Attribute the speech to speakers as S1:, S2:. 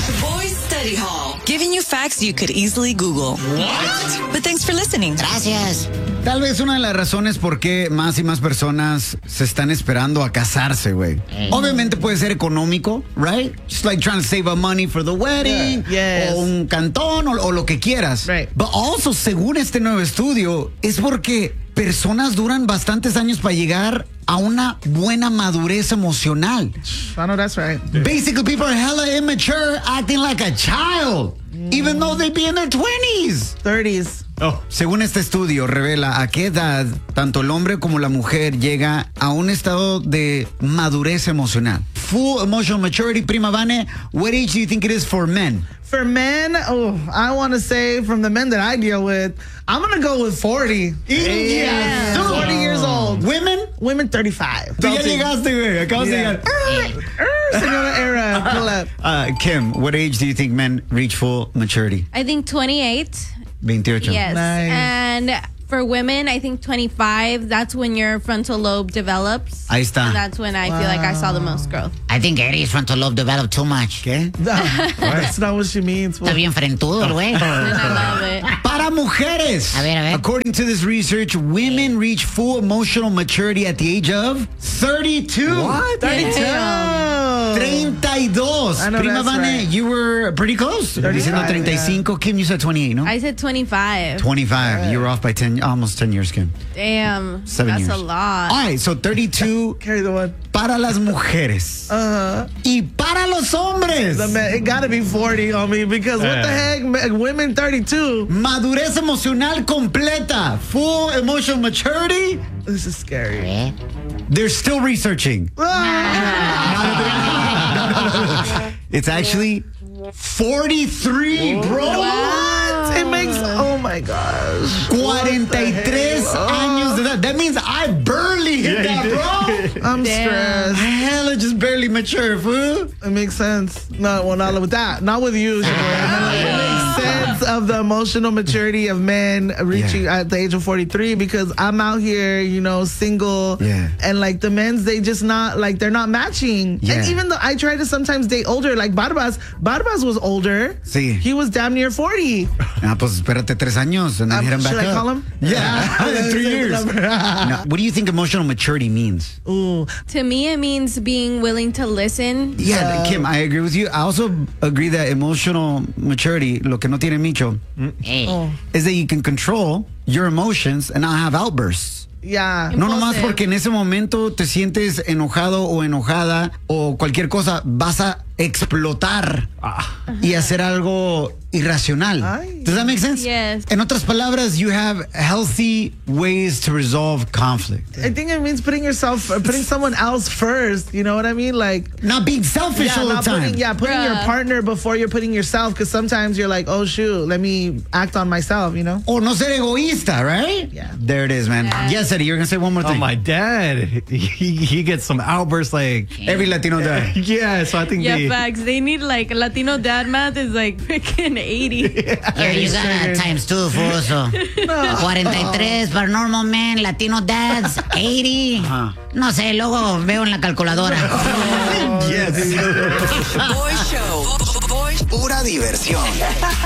S1: The Boys Study Hall, giving you facts you could easily Google. What? But thanks for listening.
S2: Gracias.
S3: Tal vez una de las razones por qué más y más personas se están esperando a casarse, güey. Obviamente puede ser económico, right? Just like trying to save up money for the wedding.
S4: Yeah. Yes.
S3: O un cantón o lo que quieras.
S4: Right.
S3: But also, según este nuevo estudio, es porque personas duran bastantes años para llegar a una buena madurez emocional.
S4: I know that's right.
S3: Basically, people are hella immature, acting like a child, even though they be in their 20s.
S4: 30s.
S3: Según este estudio, revela a qué edad tanto el hombre como la mujer llega a un estado de madurez emocional. Full emotional maturity, prima Vane, what age do you think it is for men?
S4: For men, I want to say from the men that I deal with, I'm going to go with 40.
S3: Yeah.
S4: 40 years old.
S3: Women?
S4: Women 35.
S3: Tú ya llegaste, güey. Acabas de llegar.
S4: Senora Era, pull up.
S3: Kim, what age do you think men reach full maturity?
S5: I think 28.
S3: 28.
S5: Yes.
S4: Nice.
S5: And for women, I think 25. That's when your frontal lobe develops.
S3: Ahí está.
S5: And that's when I feel like I saw the most growth.
S2: I think Eddie's frontal lobe developed too much.
S3: ¿Qué?
S4: That's not what she means.
S2: Está bien frentudo, güey.
S5: And I love it.
S3: Para mujeres.
S2: A ver.
S3: According to this research, women reach full emotional maturity at the age of 32.
S4: What? 32.
S5: Damn.
S3: 32.
S4: I know
S3: Prima
S4: that's
S3: Vane,
S4: right.
S3: you were pretty close.
S4: 35,
S3: Diciendo 35. Kim, you said 28, no?
S5: I said 25.
S3: 25. You were off by 10, almost 10 years, Kim.
S5: Damn.
S3: 7
S5: That's
S3: years.
S5: a lot.
S3: All right, so 32
S4: Carry the one.
S3: para las mujeres. Y para los hombres.
S4: The man, it got to be 40 on me because what the heck? Women 32.
S3: Madurez emocional completa. Full emotional maturity.
S4: This is scary.
S2: ¿Eh?
S3: They're still researching. It's actually 43, bro.
S4: What? It makes, oh my gosh.
S3: 43 años de edad. That means I barely hit that, bro.
S4: I'm
S5: Damn.
S4: stressed.
S3: Hella just barely mature, fool.
S4: It makes sense. No, well, not with that. Not with you. It makes sense of the emotional maturity of men reaching at the age of 43 because I'm out here, single.
S3: Yeah.
S4: And like the men's, they just not, like, they're not matching.
S3: Yeah.
S4: And even though I try to sometimes date older, like Barbas was older.
S3: Sí.
S4: He was damn near 40.
S3: Ah, pues espérate 3 años and then hit him back
S4: Should I
S3: up.
S4: call him?
S3: Yeah, 3 years. Now, what do you think emotional maturity means?
S4: Ooh.
S5: To me, it means being willing to listen.
S3: Yeah, Kim, I agree with you. I also agree that emotional maturity, lo que no tiene Micho,
S2: Hey.
S3: is that you can control your emotions and not have outbursts.
S4: Yeah.
S3: No nomás
S5: Impulsive.
S3: porque en ese momento te sientes enojado o enojada o cualquier cosa, vas a explotar y hacer algo irracional.
S4: Ay.
S3: Does that make sense?
S5: Yes.
S3: En otras palabras, you have healthy ways to resolve conflict.
S4: I think it means putting someone else first. You know what I mean? Like,
S3: Not being selfish all the time.
S4: putting your
S5: Bruh.
S4: partner before you're putting yourself, because sometimes you're like, oh shoot, let me act on myself,
S3: Or no ser egoísta, right?
S4: Yeah.
S3: There it is, man.
S5: Yeah.
S3: Yes, Eddie, you're going to say one more
S6: Oh,
S3: thing.
S6: my dad, he gets some outbursts like,
S3: Every Latino does.
S6: yeah, so I think
S5: Yeah, facts. They need Latino dad math is freaking 80.
S2: Yeah, you got times 2, fool. So 43 para normal men, Latino dads, 80. No sé, luego veo en la calculadora.
S3: Yes.
S1: Boy Show. Boy.
S7: Pura diversión.